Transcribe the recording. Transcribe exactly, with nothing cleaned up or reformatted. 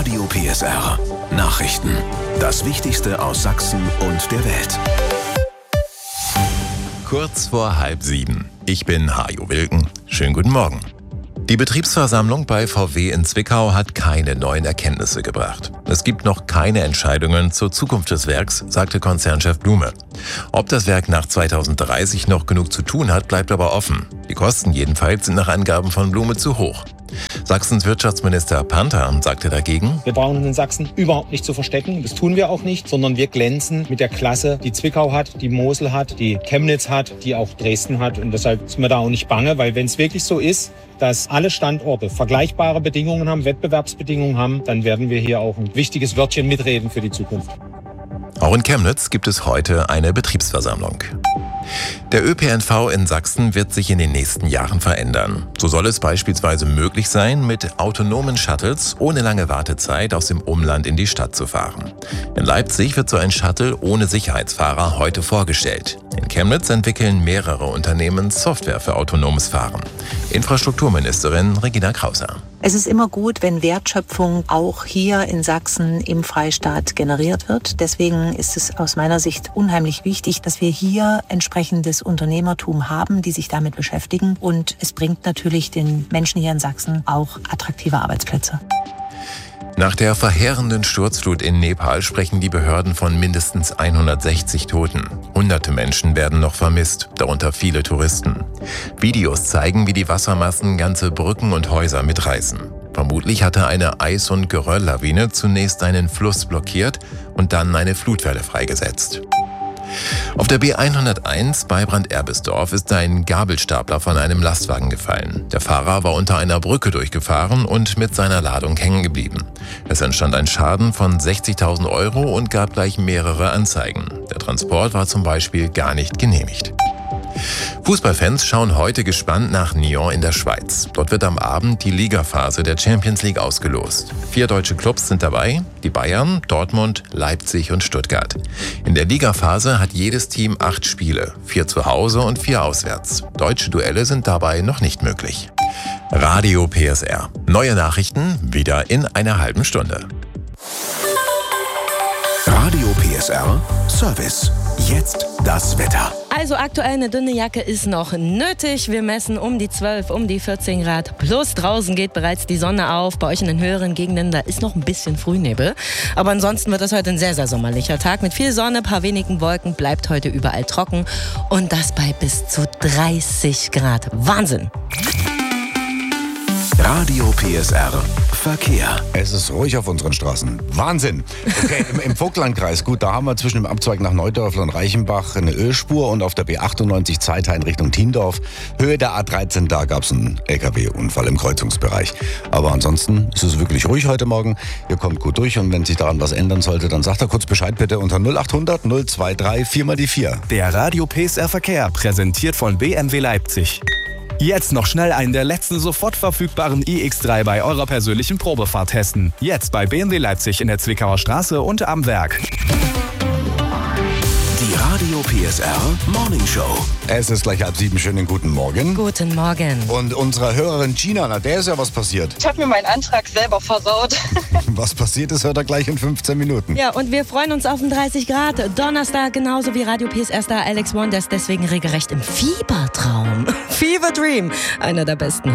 Radio P S R. Nachrichten. Das Wichtigste aus Sachsen und der Welt. Kurz vor halb sieben. Ich bin Hajo Wilken. Schönen guten Morgen. Die Betriebsversammlung bei V W in Zwickau hat keine neuen Erkenntnisse gebracht. Es gibt noch keine Entscheidungen zur Zukunft des Werks, sagte Konzernchef Blume. Ob das Werk nach zweitausenddreißig noch genug zu tun hat, bleibt aber offen. Die Kosten jedenfalls sind nach Angaben von Blume zu hoch. Sachsens Wirtschaftsminister Panther sagte dagegen: Wir brauchen uns in Sachsen überhaupt nicht zu verstecken. Das tun wir auch nicht, sondern wir glänzen mit der Klasse, die Zwickau hat, die Mosel hat, die Chemnitz hat, die auch Dresden hat. Und deshalb sind wir da auch nicht bange, weil wenn es wirklich so ist, dass alle Standorte vergleichbare Bedingungen haben, Wettbewerbsbedingungen haben, dann werden wir hier auch ein wichtiges Wörtchen mitreden für die Zukunft. Auch in Chemnitz gibt es heute eine Betriebsversammlung. Der Ö P N V in Sachsen wird sich in den nächsten Jahren verändern. So soll es beispielsweise möglich sein, mit autonomen Shuttles ohne lange Wartezeit aus dem Umland in die Stadt zu fahren. In Leipzig wird so ein Shuttle ohne Sicherheitsfahrer heute vorgestellt. In Chemnitz entwickeln mehrere Unternehmen Software für autonomes Fahren. Infrastrukturministerin Regina Krauser. Es ist immer gut, wenn Wertschöpfung auch hier in Sachsen im Freistaat generiert wird. Deswegen ist es aus meiner Sicht unheimlich wichtig, dass wir hier entsprechendes Unternehmertum haben, die sich damit beschäftigen. Und es bringt natürlich den Menschen hier in Sachsen auch attraktive Arbeitsplätze. Nach der verheerenden Sturzflut in Nepal sprechen die Behörden von mindestens hundertsechzig Toten. Hunderte Menschen werden noch vermisst, darunter viele Touristen. Videos zeigen, wie die Wassermassen ganze Brücken und Häuser mitreißen. Vermutlich hatte eine Eis- und Gerölllawine zunächst einen Fluss blockiert und dann eine Flutwelle freigesetzt. Auf der B hunderteins bei Brand-Erbisdorf ist ein Gabelstapler von einem Lastwagen gefallen. Der Fahrer war unter einer Brücke durchgefahren und mit seiner Ladung hängen geblieben. Es entstand ein Schaden von sechzigtausend Euro und gab gleich mehrere Anzeigen. Der Transport war zum Beispiel gar nicht genehmigt. Fußballfans schauen heute gespannt nach Nyon in der Schweiz. Dort wird am Abend die Ligaphase der Champions League ausgelost. Vier deutsche Clubs sind dabei: die Bayern, Dortmund, Leipzig und Stuttgart. In der Ligaphase hat jedes Team acht Spiele, vier zu Hause und vier auswärts. Deutsche Duelle sind dabei noch nicht möglich. Radio P S R. Neue Nachrichten wieder in einer halben Stunde. Radio P S R Service. Jetzt das Wetter. Also aktuell eine dünne Jacke ist noch nötig. Wir messen um die zwölf, um die vierzehn Grad. Plus draußen geht bereits die Sonne auf. Bei euch in den höheren Gegenden, da ist noch ein bisschen Frühnebel. Aber ansonsten wird das heute ein sehr, sehr sommerlicher Tag. Mit viel Sonne, paar wenigen Wolken, bleibt heute überall trocken. Und das bei bis zu dreißig Grad. Wahnsinn! Radio P S R Verkehr. Es ist ruhig auf unseren Straßen. Wahnsinn! Okay, im, im Vogtlandkreis, gut, da haben wir zwischen dem Abzweig nach Neudörfl und Reichenbach eine Ölspur und auf der B achtundneunzig Zeithain Richtung Tiendorf, Höhe der A dreizehn, da gab es einen L K W-Unfall im Kreuzungsbereich. Aber ansonsten ist es wirklich ruhig heute Morgen. Ihr kommt gut durch und wenn sich daran was ändern sollte, dann sagt er kurz Bescheid bitte unter null achthundert null dreiundzwanzig vier mal die vier. Der Radio P S R Verkehr, präsentiert von B M W Leipzig. Jetzt noch schnell einen der letzten sofort verfügbaren i X drei bei eurer persönlichen Probefahrt testen. Jetzt bei B M W Leipzig in der Zwickauer Straße und am Werk. Die Radio P S R Morning Show. Es ist gleich halb sieben. Schönen guten Morgen. Guten Morgen. Und unserer Hörerin Gina, na der ist ja was passiert. Ich habe mir meinen Antrag selber versaut. Was passiert ist, hört er gleich in fünfzehn Minuten. Ja, und wir freuen uns auf den dreißig Grad. Donnerstag genauso wie Radio P S R-Star Alex One, der ist deswegen regelrecht im Fiebertraum. Fever Dream, einer der besten